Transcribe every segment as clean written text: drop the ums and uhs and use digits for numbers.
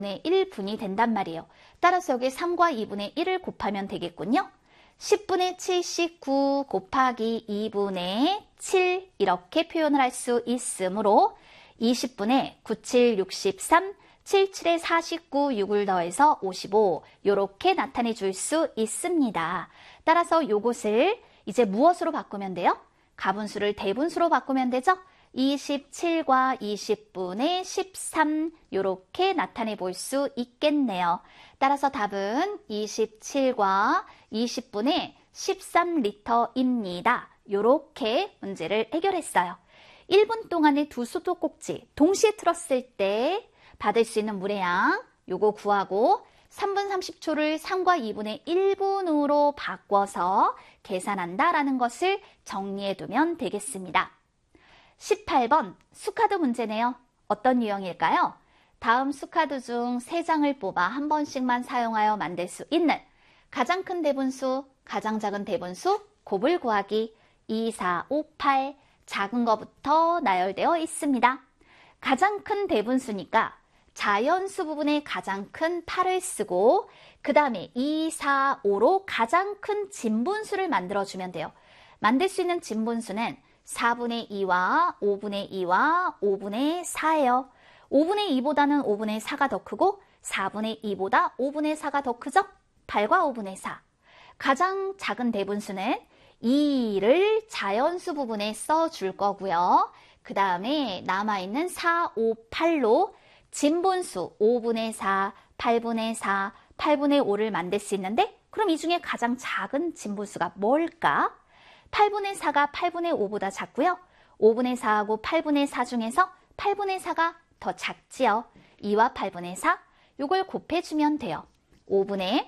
1분이 된단 말이에요. 따라서 여기 3과 2분의 1을 곱하면 되겠군요. 10분의 79 곱하기 2분의 7 이렇게 표현을 할 수 있으므로 20분의 97, 63, 77에 49, 6을 더해서 55 이렇게 나타내 줄 수 있습니다. 따라서 요것을 이제 무엇으로 바꾸면 돼요? 가분수를 대분수로 바꾸면 되죠? 27과 20분의 13 이렇게 나타내 볼 수 있겠네요. 따라서 답은 27과 20분의 13리터입니다. 이렇게 문제를 해결했어요. 1분 동안에 두 수도꼭지 동시에 틀었을 때 받을 수 있는 물의 양 요거 구하고 3분 30초를 3과 2분의 1분으로 바꿔서 계산한다라는 것을 정리해 두면 되겠습니다. 18번 수카드 문제네요. 어떤 유형일까요? 다음 수카드 중 3장을 뽑아 한 번씩만 사용하여 만들 수 있는 가장 큰 대분수, 가장 작은 대분수, 곱을 구하기 2, 4, 5, 8 작은 거부터 나열되어 있습니다. 가장 큰 대분수니까 자연수 부분에 가장 큰 8을 쓰고 그 다음에 2, 4, 5로 가장 큰 진분수를 만들어주면 돼요. 만들 수 있는 진분수는 4분의 2와 5분의 2와 5분의 4예요. 5분의 2보다는 5분의 4가 더 크고 4분의 2보다 5분의 4가 더 크죠? 8과 5분의 4. 가장 작은 대분수는 2를 자연수 부분에 써줄 거고요. 그 다음에 남아있는 4, 5, 8로 진분수 5분의 4, 8분의 4, 8분의 5를 만들 수 있는데 그럼 이 중에 가장 작은 진분수가 뭘까? 8분의 4가 8분의 5보다 작고요. 5분의 4하고 8분의 4 중에서 8분의 4가 더 작지요. 2와 8분의 4 이걸 곱해주면 돼요. 5분의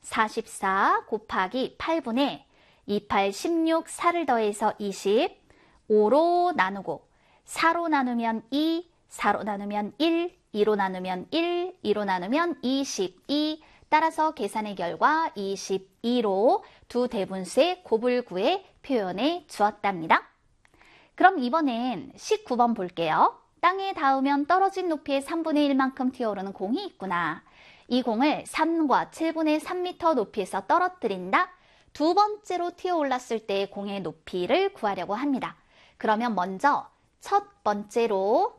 44 곱하기 8분의 28, 16, 4를 더해서 20 5로 나누고 4로 나누면 2, 4로 나누면 1, 2로 나누면 1, 2로 나누면 22 따라서 계산의 결과 22로 두 대분수의 곱을 구해 표현해 주었답니다. 그럼 이번엔 19번 볼게요. 땅에 닿으면 떨어진 높이의 3분의 1만큼 튀어오르는 공이 있구나. 이 공을 3과 7분의 3m 높이에서 떨어뜨린다. 두 번째로 튀어올랐을 때 공의 높이를 구하려고 합니다. 그러면 먼저 첫 번째로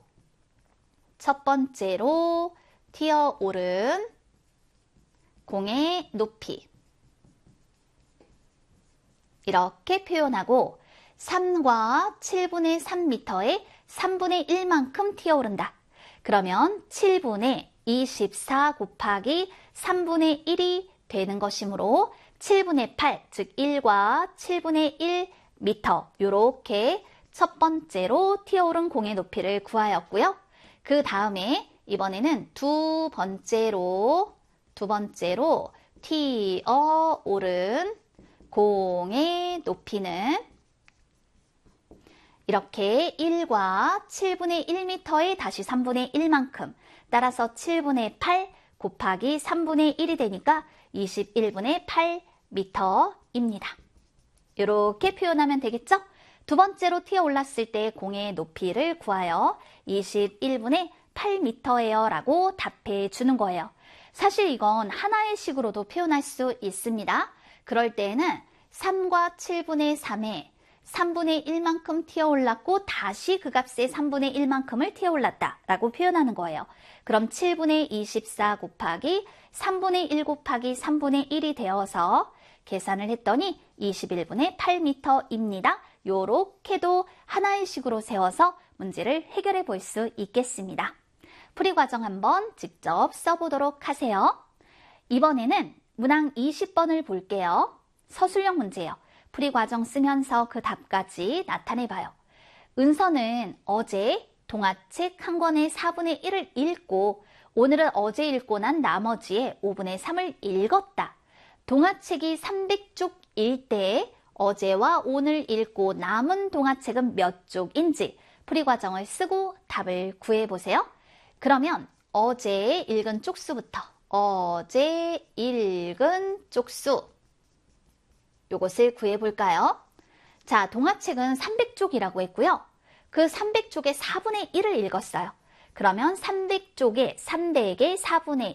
튀어오른 공의 높이 이렇게 표현하고 3과 7분의 3m에 3분의 1만큼 튀어오른다. 그러면 7분의 24 곱하기 3분의 1이 되는 것이므로 7분의 8, 즉 1과 7분의 1m 이렇게 첫 번째로 튀어오른 공의 높이를 구하였고요. 그 다음에 이번에는 두 번째로 튀어오른 공의 높이는 이렇게 1과 7분의 1m에 다시 3분의 1만큼 따라서 7분의 8 곱하기 3분의 1이 되니까 21분의 8m입니다. 이렇게 표현하면 되겠죠? 두 번째로 튀어올랐을 때 공의 높이를 구하여 21분의 8m예요 라고 답해 주는 거예요. 사실 이건 하나의 식으로도 표현할 수 있습니다. 그럴 때에는 3과 7분의 3에 3분의 1만큼 튀어올랐고 다시 그 값에 3분의 1만큼을 튀어올랐다 라고 표현하는 거예요. 그럼 7분의 24 곱하기 3분의 1 곱하기 3분의 1이 되어서 계산을 했더니 21분의 8m입니다. 요렇게도 하나의 식으로 세워서 문제를 해결해 볼 수 있겠습니다. 풀이 과정 한번 직접 써보도록 하세요. 이번에는 문항 20번을 볼게요. 서술형 문제예요. 풀이 과정 쓰면서 그 답까지 나타내봐요. 은서는 어제 동화책 한 권의 4분의 1을 읽고 오늘은 어제 읽고 난 나머지의 5분의 3을 읽었다. 동화책이 300쪽일 때 어제와 오늘 읽고 남은 동화책은 몇 쪽인지 풀이 과정을 쓰고 답을 구해보세요. 그러면 어제 읽은 쪽수부터 어제 읽은 쪽수 요것을 구해볼까요? 자, 동화책은 300쪽이라고 했고요. 그 300쪽의 4분의 1을 읽었어요. 그러면 300쪽에 300의 4분의